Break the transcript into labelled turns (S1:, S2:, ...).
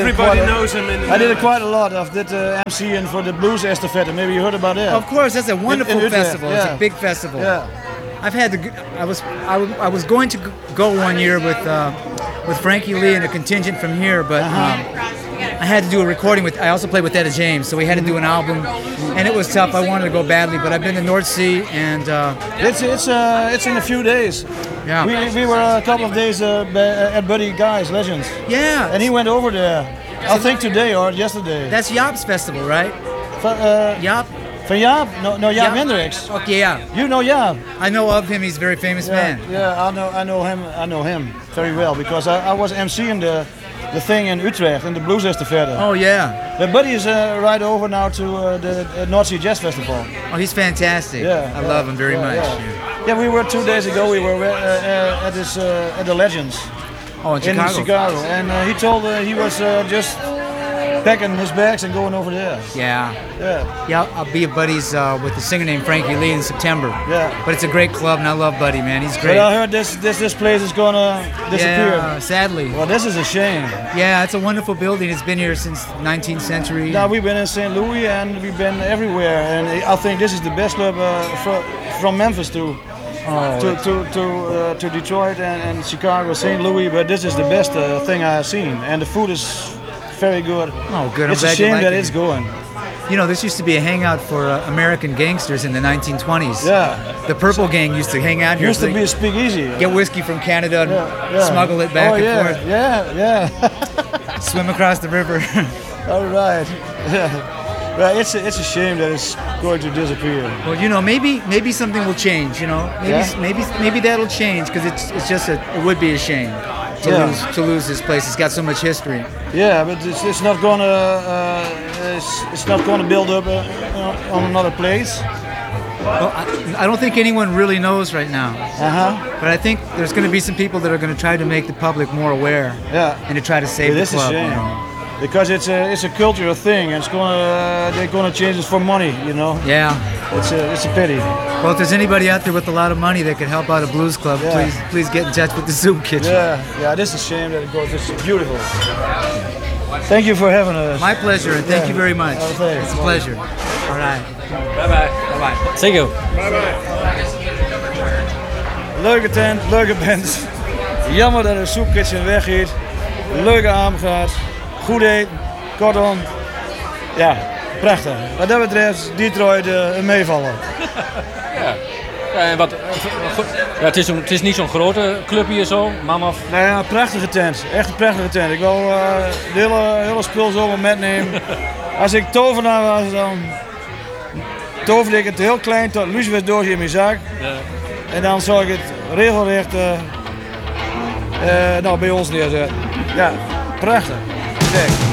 S1: Everybody knows him in the
S2: I did it quite a lot. I did MCing for the Blues Estafette. Maybe you heard about that.
S3: Of course, that's a wonderful
S2: In Utrecht,
S3: festival.
S2: yeah.
S3: It's a big festival.
S2: Yeah.
S3: I've had I was going to go one year with Frankie Lee and a contingent from here, but I had to do a recording I also played with Etta James, so we had to do an album, and it was tough. I wanted to go badly, but I've been to North Sea, and
S2: it's in a few days.
S3: Yeah.
S2: We were a couple of days at Buddy Guy's Legends.
S3: Yeah.
S2: And he went over there. I think today or yesterday.
S3: That's Jaap's festival, right? Jaap?
S2: Van Jaap? No, Jaap Hendricks.
S3: Okay, yeah.
S2: You know Jaap?
S3: I know of him. He's a very famous man.
S2: Yeah, I know him very well because I was emceeing the thing in Utrecht in the Blues Estafette.
S3: Oh yeah.
S2: But Buddy is right over now to the North Sea Jazz Festival.
S3: Oh, he's fantastic.
S2: Yeah,
S3: I love him very much.
S2: Yeah, we were 2 days ago. We were at the Legends.
S3: Oh, in
S2: Chicago, and he told he was just packing his bags and going over there.
S3: Yeah, I'll be at Buddy's with a singer named Frankie Lee in September.
S2: Yeah.
S3: But it's a great club, and I love Buddy, man. He's great.
S2: But I heard this place is gonna disappear.
S3: Yeah, sadly.
S2: Well, this is a shame.
S3: Yeah, it's a wonderful building. It's been here since the 19th century.
S2: Now we've been in St. Louis and we've been everywhere, and I think this is the best club from Memphis to Detroit and Chicago, St. Louis. But this is the best thing I've seen, and the food is very good.
S3: Oh, good.
S2: It's a shame that it's going.
S3: You know, this used to be a hangout for American gangsters in the 1920s.
S2: Yeah.
S3: The Purple Gang used to hang out here.
S2: Used to be a speakeasy.
S3: Get whiskey from Canada and smuggle it back and forth.
S2: Yeah.
S3: Swim across the river.
S2: All right. Yeah. Right. It's a shame that it's going to disappear.
S3: Well, you know, maybe something will change. You know, maybe that'll change because it's just it would be a shame to lose this place. It's got so much history.
S2: Yeah, but it's not gonna build up on another place.
S3: Well, I don't think anyone really knows right now. But I think there's going to be some people that are going to try to make the public more aware.
S2: Yeah.
S3: And to try to save the club.
S2: This is a shame. Because it's a cultural thing, and they're gonna change it for money, you know.
S3: Yeah.
S2: It's a pity.
S3: Well, if there's anybody out there with a lot of money that could help out a blues club, please get in touch with the Zoom Kitchen.
S2: Yeah. This is a shame that it goes. It's beautiful. Thank you for having us.
S3: My pleasure, and thank you very much. It's a pleasure. All right.
S4: Bye. See you.
S2: Leuke tent, leuke band. Jammer dat de Soup Kitchen weggaat. Leuke avond gehad. Goed eten. Kortom. Ja, prachtig. Wat dat betreft, Detroit een meevaller.
S4: En het is niet zo'n grote club hier zo, mama.
S2: Nou ja, een prachtige tent. Echt een prachtige tent. Ik wil het hele spul zomaar metnemen. Als ik tovenaar was, dan toverde ik het heel klein tot lucifersdoosje in mijn zak.
S4: Ja.
S2: En dan zou ik het regelrecht bij ons neerzetten. Ja, prachtig. Kijk.